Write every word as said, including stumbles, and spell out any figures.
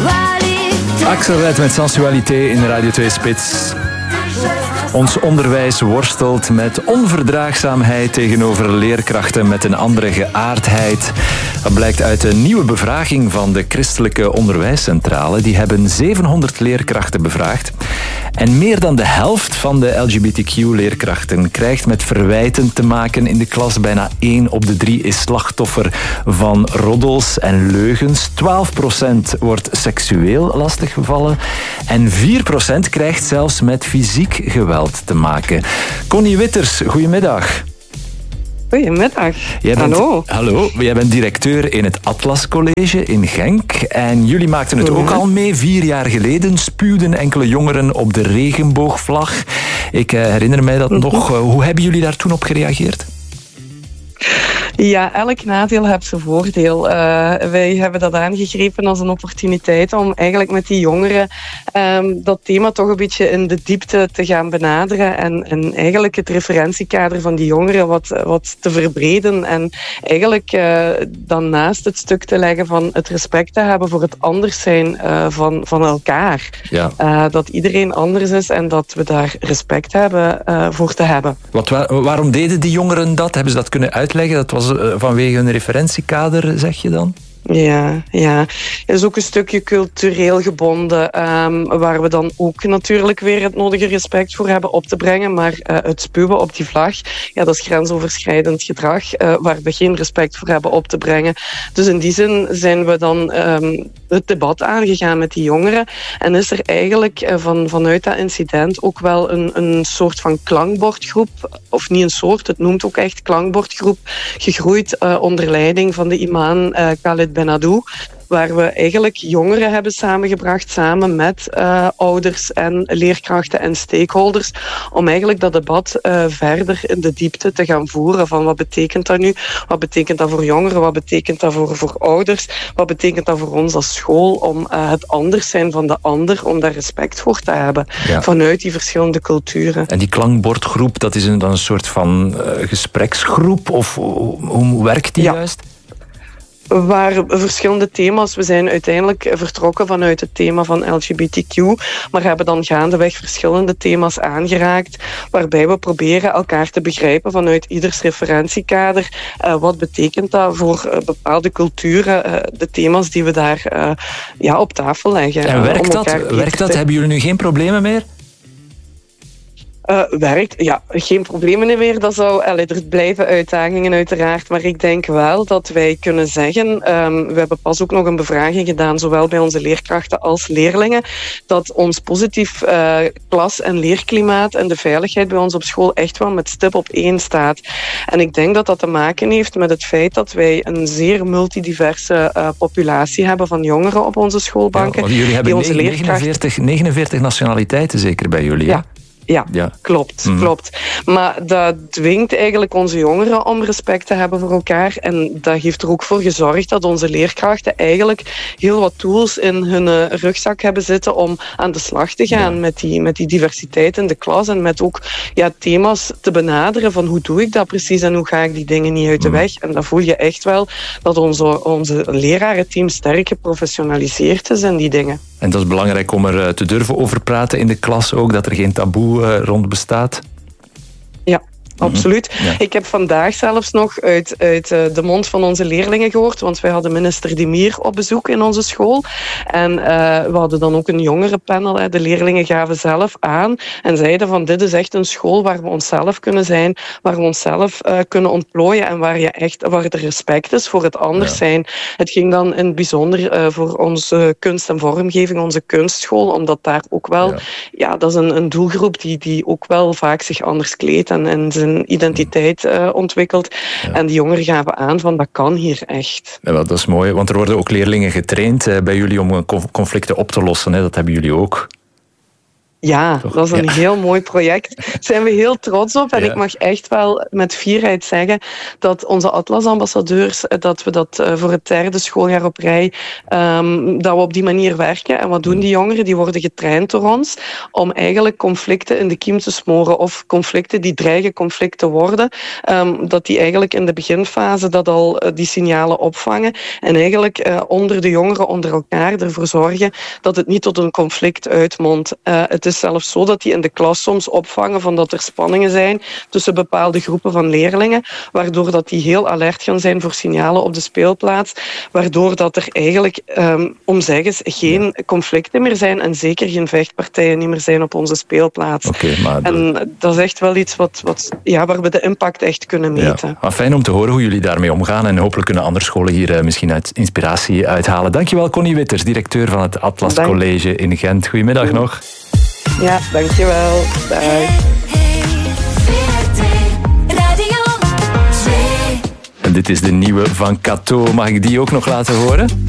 Axel Red met Sensualité in Radio twee Spits. Ons onderwijs worstelt met onverdraagzaamheid tegenover leerkrachten met een andere geaardheid. Dat blijkt uit een nieuwe bevraging van de Christelijke Onderwijscentrale. Die hebben zevenhonderd leerkrachten bevraagd. En meer dan de helft van de L G B T Q-leerkrachten krijgt met verwijten te maken in de klas. Bijna één op de drie is slachtoffer van roddels en leugens. twaalf procent wordt seksueel lastiggevallen. En vier procent krijgt zelfs met fysiek geweld te maken. Connie Witters, goedemiddag. Goedemiddag. Jij bent, hallo. Hallo, jij bent directeur in het Atlas College in Genk. En jullie maakten het ook al mee. Vier jaar geleden spuwden enkele jongeren op de regenboogvlag. Ik herinner mij dat nog. Hoe hebben jullie daar toen op gereageerd? Ja, elk nadeel heeft zijn voordeel. Uh, wij hebben dat aangegrepen als een opportuniteit om eigenlijk met die jongeren um, dat thema toch een beetje in de diepte te gaan benaderen en, en eigenlijk het referentiekader van die jongeren wat, wat te verbreden en eigenlijk uh, dan naast het stuk te leggen van het respect te hebben voor het anders zijn uh, van, van elkaar. Ja. Uh, dat iedereen anders is en dat we daar respect hebben uh, voor te hebben. Wat, waar, waarom deden die jongeren dat? Hebben ze dat kunnen uitleggen? Dat was vanwege een referentiekader, zeg je dan? Ja, ja. Het is ook een stukje cultureel gebonden, um, waar we dan ook natuurlijk weer het nodige respect voor hebben op te brengen. Maar uh, het spuwen op die vlag, ja, dat is grensoverschrijdend gedrag, uh, waar we geen respect voor hebben op te brengen. Dus in die zin zijn we dan um, het debat aangegaan met die jongeren. En is er eigenlijk uh, van, vanuit dat incident ook wel een, een soort van klankbordgroep, of niet een soort, het noemt ook echt klankbordgroep, gegroeid uh, onder leiding van de imam uh, Khalid Benadou, waar we eigenlijk jongeren hebben samengebracht samen met uh, ouders en leerkrachten en stakeholders om eigenlijk dat debat uh, verder in de diepte te gaan voeren van wat betekent dat nu, wat betekent dat voor jongeren, wat betekent dat voor, voor ouders, wat betekent dat voor ons als school om uh, het anders zijn van de ander, om daar respect voor te hebben, ja, vanuit die verschillende culturen. En die klankbordgroep, dat is een, dan een soort van uh, gespreksgroep of hoe, hoe werkt die ja. juist? Waar verschillende thema's, we zijn uiteindelijk vertrokken vanuit het thema van L G B T Q, maar hebben dan gaandeweg verschillende thema's aangeraakt, waarbij we proberen elkaar te begrijpen vanuit ieders referentiekader. Uh, wat betekent dat voor uh, bepaalde culturen, uh, de thema's die we daar uh, ja, op tafel leggen. En werkt dat? Werkt dat? Hebben jullie nu geen problemen meer? Uh, werkt, ja, geen problemen meer. Dat zou, allee, er blijven uitdagingen uiteraard, maar ik denk wel dat wij kunnen zeggen, um, we hebben pas ook nog een bevraging gedaan, zowel bij onze leerkrachten als leerlingen, dat ons positief uh, klas- en leerklimaat en de veiligheid bij ons op school echt wel met stip op één staat. En ik denk dat dat te maken heeft met het feit dat wij een zeer multidiverse uh, populatie hebben van jongeren op onze schoolbanken. Ja, jullie hebben onze negenenveertig, negenenveertig nationaliteiten zeker bij jullie, ja. Ja, ja, klopt, mm. klopt. Maar dat dwingt eigenlijk onze jongeren om respect te hebben voor elkaar. En dat heeft er ook voor gezorgd dat onze leerkrachten eigenlijk heel wat tools in hun uh, rugzak hebben zitten om aan de slag te gaan ja. met, die, met die diversiteit in de klas. En met ook ja, thema's te benaderen van hoe doe ik dat precies en hoe ga ik die dingen niet uit de mm. weg. En dat voel je echt wel dat onze, onze lerarenteam sterk geprofessionaliseerd is in die dingen. En dat is belangrijk om er te durven over praten in de klas ook, dat er geen taboe uh, rond bestaat. Ja. Absoluut. Ja. Ik heb vandaag zelfs nog uit, uit de mond van onze leerlingen gehoord, want wij hadden minister Demir op bezoek in onze school. En uh, we hadden dan ook een jongerenpanel. Hè. De leerlingen gaven zelf aan en zeiden van dit is echt een school waar we onszelf kunnen zijn, waar we onszelf uh, kunnen ontplooien en waar, je echt, waar er respect is voor het anders ja. zijn. Het ging dan in het bijzonder uh, voor onze kunst- en vormgeving, onze kunstschool, omdat daar ook wel, ja, ja dat is een, een doelgroep die, die ook wel vaak zich anders kleedt en, en zijn identiteit uh, ontwikkelt. Ja. En die jongeren gaven aan van dat kan hier echt. Ja, dat is mooi, want er worden ook leerlingen getraind uh, bij jullie om conflicten op te lossen. Hè? Dat hebben jullie ook. Ja, Toch? dat is een ja. heel mooi project. Daar zijn we heel trots op. En ja. ik mag echt wel met fierheid zeggen dat onze Atlas-ambassadeurs, dat we dat voor het derde schooljaar op rij, um, dat we op die manier werken. En wat doen die jongeren? Die worden getraind door ons om eigenlijk conflicten in de kiem te smoren of conflicten die dreigen conflict te worden, um, dat die eigenlijk in de beginfase dat al uh, die signalen opvangen en eigenlijk uh, onder de jongeren, onder elkaar ervoor zorgen dat het niet tot een conflict uitmondt. Uh, het is zelfs zo dat die in de klas soms opvangen van dat er spanningen zijn tussen bepaalde groepen van leerlingen, waardoor dat die heel alert gaan zijn voor signalen op de speelplaats, waardoor dat er eigenlijk, um, om zeggens, geen conflicten meer zijn en zeker geen vechtpartijen niet meer zijn op onze speelplaats. Okay, maar en dat is echt wel iets wat, wat, ja, waar we de impact echt kunnen meten. Ja, maar fijn om te horen hoe jullie daarmee omgaan en hopelijk kunnen andere scholen hier uh, misschien uit inspiratie uithalen. Dankjewel Connie Witters, directeur van het Atlas Dank. College in Gent. Goedemiddag nog. Ja, dankjewel. Dag. Hey, hey, en dit is de nieuwe van Kato. Mag ik die ook nog laten horen?